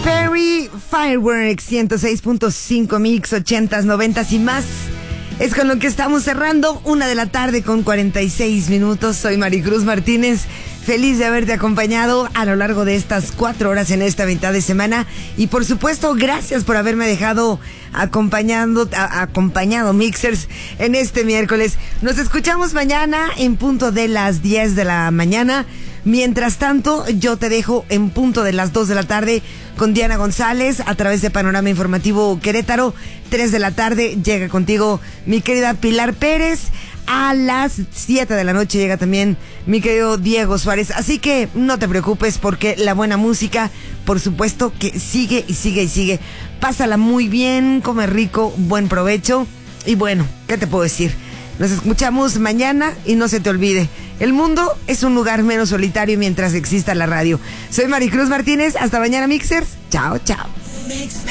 Perry, Fireworks 106.5 mix, 80s, 90s y más. Es con lo que estamos cerrando 1:46 p.m. Soy Maricruz Martínez. Feliz de haberte acompañado a lo largo de estas 4 horas en esta mitad de semana. Y por supuesto, gracias por haberme dejado acompañado Mixers en este miércoles. Nos escuchamos mañana en punto de las 10 de la mañana. Mientras tanto, yo te dejo en punto de las 2 de la tarde con Diana González a través de Panorama Informativo Querétaro. 3 de la tarde llega contigo mi querida Pilar Pérez. A las 7 de la noche llega también mi querido Diego Suárez. Así que no te preocupes porque la buena música, por supuesto que sigue y sigue y sigue. Pásala muy bien, come rico, buen provecho. Y bueno, ¿qué te puedo decir? Nos escuchamos mañana y no se te olvide, el mundo es un lugar menos solitario mientras exista la radio. Soy Maricruz Martínez, hasta mañana Mixers. Chao, chao.